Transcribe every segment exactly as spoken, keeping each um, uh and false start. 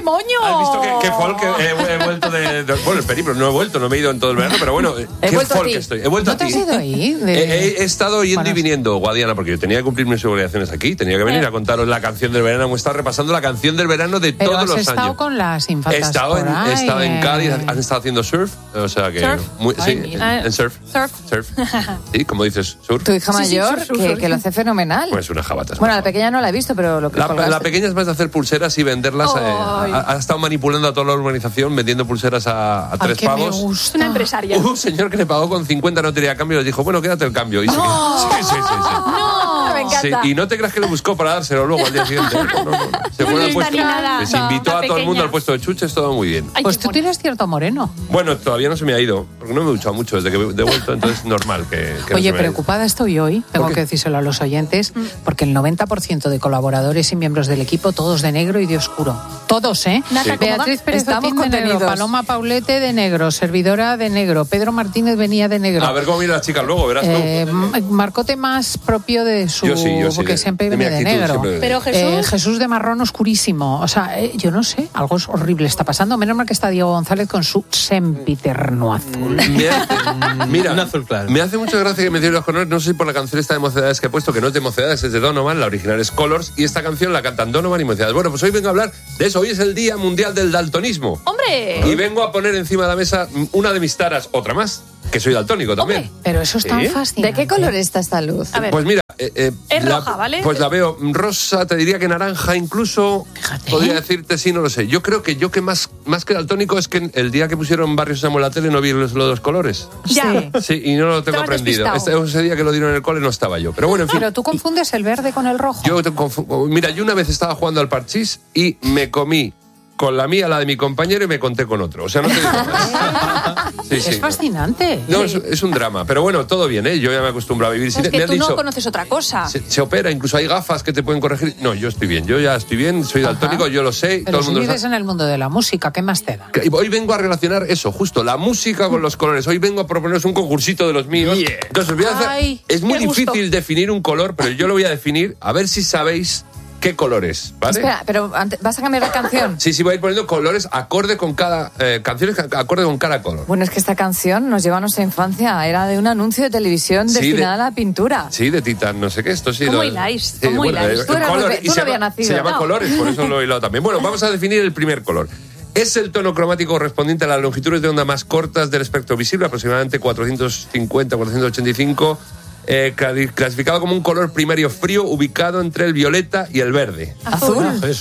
moño! ¿Has visto que, que folk he, he vuelto de, de... Bueno, el periplo, no he vuelto, no me he ido en todo el verano, pero bueno, he qué folk estoy. He vuelto ¿No a te ti. has ido ahí? De... He, he estado yendo bueno, y viniendo, Guadiana, porque yo tenía que cumplir mis obligaciones aquí, tenía que venir eh. a contaros la canción del verano. Hemos estado repasando la canción del verano de pero todos has los estado años. con las infantas He estado, por en, ahí, he estado en Cádiz, eh. han estado haciendo surf, o sea que... ¿Surf? Muy, Ay, sí, mira. en, en surf. Surf. Surf. Sí, como dices, surf. Tu hija Sí, sí, mayor, sur, sur, que, sur. que lo hace fenomenal. Pues una jabata. Bueno, la pequeña no la he visto, pero lo que La, colgaste. la pequeña es más de hacer pulseras y venderlas. Eh, Ay. ha, ha estado manipulando a toda la urbanización vendiendo pulseras a, a Ay, tres que me pavos. gusta. Una empresaria. Hubo un señor que le pagó con cincuenta, no tenía cambio, y le dijo, bueno, quédate el cambio. Y se quedó. Sí, sí, sí, sí. No, me Sí, encanta. y no te creas que le buscó para dárselo luego al día siguiente. No, no, no. Se Muy fue al lista puesto. ni nada. Les invitó La a todo el mundo pequeña. al puesto de chuches, todo muy bien. Ay, Pues qué tú mono. tienes cierto moreno. Bueno, todavía no se me ha ido, porque no me he duchado mucho desde que he devuelto, entonces normal que, que no se Oye, me haya ido. preocupada estoy hoy, tengo que decírselo a los oyentes, porque el noventa por ciento de colaboradores y miembros del equipo, todos de negro y de oscuro. Todos, ¿eh? Nata, ¿cómo va? Beatriz Pérez Estamos Otín de negro, contenidos. Paloma Paulete de negro, servidora de negro, Pedro Martínez venía de negro. A ver cómo miran las chicas luego, verás tú. Eh, M- Marcote más propio de su... Yo sí, yo sí, porque de- siempre de mi viene de actitud, negro. siempre de- Pero Jesús... Eh, Jesús de marrón oscurísimo. O sea, eh, yo no sé, algo es horrible está pasando. Menos mal que está Diego González con su sempiterno azul. Me hace, mira, Un azul claro. me hace mucha gracia que me menciones los colores. No sé si por la canción esta de Mocedades que he puesto, que no es de Mocedades, es de Donovan, la original es Colors, y esta canción la cantan Donovan y Mocedades. Bueno, pues hoy vengo a hablar de eso. Hoy es el Día Mundial del Daltonismo. ¡Hombre! Y vengo a poner encima de la mesa una de mis taras, otra más, que soy daltónico también. Hombre. Pero eso es tan ¿Sí? fascinante. ¿De qué color está esta luz? A ver. Pues mira, eh, eh, Es la- roja, ¿vale? Pues la veo rosa, te diría que naranja incluso. Fíjate. Podría decirte, sí, no lo sé. Yo creo que yo que más, más que daltónico es que el día que pusieron Barrio Sésamo en la tele no vi los, los dos colores. Ya. Sí, y no lo tengo Estabas aprendido. despistado. Este, ese día que lo dieron en el cole no estaba yo. Pero bueno, en fin. Pero tú confundes el verde con el rojo. Yo te confu- Mira, yo una vez estaba jugando al parchís y me comí con la mía, la de mi compañero, y me conté con otro. O sea, no te digo más. Sí, sí, es fascinante. No, es, es un drama. Pero bueno, todo bien, ¿eh? Yo ya me acostumbro a vivir sin... Es me que han tú dicho, no conoces otra cosa. se, se opera, incluso hay gafas que te pueden corregir. No, yo estoy bien, yo ya estoy bien, soy daltónico, yo lo sé, Pero todo el si mundo lo vives sabe. en el mundo de la música, ¿qué más te da? Y hoy vengo a relacionar eso, justo, la música con los colores. Hoy vengo a proponeros un concursito de los míos. Yeah. Entonces, os voy a hacer... Ay, es muy qué gusto. difícil definir un color, pero yo lo voy a definir, a ver si sabéis qué color es, ¿vale? Espera, pero antes- ¿vas a cambiar la canción? Sí, sí, voy a ir poniendo colores acorde con cada... Eh, canciones que- acorde con cada color. Bueno, es que esta canción nos lleva a nuestra infancia. Era de un anuncio de televisión Sí, destinada de- a la pintura. Sí, de Titan, no sé qué, esto sí. ¿Cómo lo- hiláis? Sí, ¿Cómo hiláis? eh, Tú eras color- muy- y tú se no habías llama- nacido. Se llama No. colores, por eso lo he hilado también. Bueno, vamos a definir el primer color. Es el tono cromático correspondiente a las longitudes de onda más cortas del espectro visible, aproximadamente cuatrocientos cincuenta a cuatrocientos ochenta y cinco, eh, cla- clasificado como un color primario frío ubicado entre el violeta y el verde. Azul. Eso.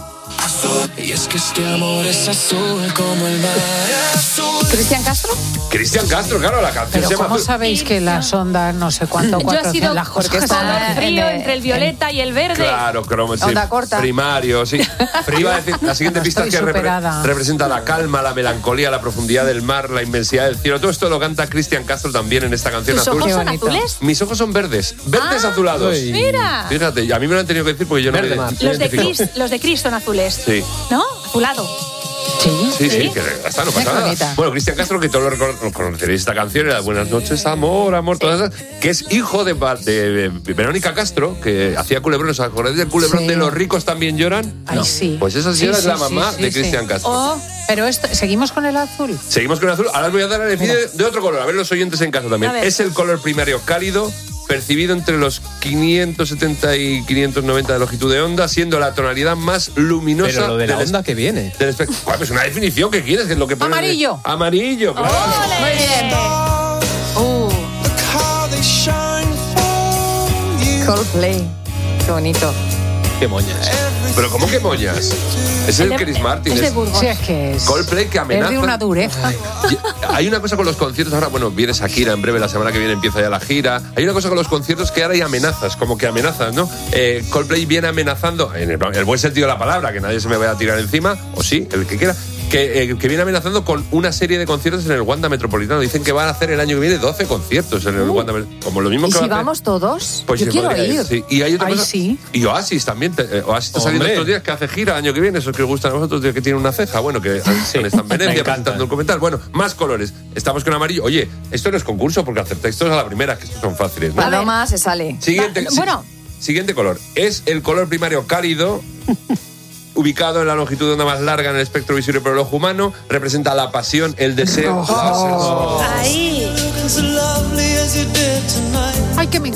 Y es que este amor es azul como el mar azul. ¿Cristian Castro? Cristian Castro, claro, la canción Pero se llama ¿cómo Azul. sabéis que las ondas no sé cuánto, Yo he cuatro, sido las cosas porque que está- están- frío en- entre el violeta y el verde. Claro, cromo, sí. Onda corta. Primario, sí. Pero iba a decir, la siguiente No pista es que estoy repre- superada. representa la calma, la melancolía, la profundidad del mar, la inmensidad del cielo. Todo esto lo canta Cristian Castro también en esta canción ¿Tus azul. ojos Qué son bonito. azules? Mis ojos son verdes, verdes Ah, azulados. uy. Mira. Fíjate, y a mí me lo han tenido que decir porque yo no Verde me mar. ident- Los de, identifico. Chris, los de Chris son azules. Sí. ¿No? Azulado. Sí, Sí, sí, ¿Sí? que ya está, no Qué pasa nada. bonita. Bueno, Cristian Castro, que todos lo recor- lo conoceréis esta canción, era Buenas noches, amor, amor, todas esas, que es hijo de, Ba- de, de Verónica Castro, que hacía culebrón. ¿Os acordáis del culebrón Sí. de Los ricos también lloran? Ay, sí. Pues esa Sí, señora es sí, la sí, mamá sí, de sí. Cristian Castro. Oh, Pero esto, seguimos con el azul. Seguimos con el azul. Ahora os voy a dar el beneficio de, de otro color. A ver los oyentes en casa también. A ver. Es el color primario cálido, percibido entre los quinientos setenta y quinientos noventa de longitud de onda, siendo la tonalidad más luminosa Pero lo de la del onda que viene. del espectro. Joder, pues una definición que quieres, que es lo que pone. Amarillo. Amarillo, claro. ¡Ole! Muy bien. Uh, How they shine for you. Coldplay. Qué bonito. Qué moñas. Pero ¿cómo que moñas? Es el de- Chris Martin. Es de es- Burgos. sí, es que es... Coldplay que amenaza. Es de una dureza. Y hay una cosa con los conciertos ahora, bueno, viene Shakira en breve, la semana que viene empieza ya la gira. Hay una cosa con los conciertos que ahora hay amenazas, como que amenazas, ¿no? Eh, Coldplay viene amenazando, en el, el buen sentido de la palabra, que nadie se me vaya a tirar encima, o sí, el que quiera, que, eh, que viene amenazando con una serie de conciertos en el Wanda Metropolitano. Dicen que van a hacer el año que viene doce conciertos en el Wanda Metropolitano. Como lo mismo ¿Y que si va a hacer- vamos todos? Pues Yo se quiero podría ir. sí. Y hay otra Ay, cosa. sí. Y Oasis también. te- eh, Oasis está saliendo Hombre. estos días que hace gira el año que viene. Esos que os gustan a vosotros, de que tiene una ceja. Bueno, que están en Me Venecia encanta. presentando el documental. Bueno, más colores. Estamos con amarillo. Oye, esto no es concurso porque acertáis todos a la primera, que estos son fáciles, ¿no? Paloma se sale. Siguiente, Va- bueno. si- siguiente color. Es el color primario cálido. ubicado en la longitud de onda más larga en el espectro visible por el ojo humano, representa la pasión, el deseo, la sexualidad. Ahí. Ay, que me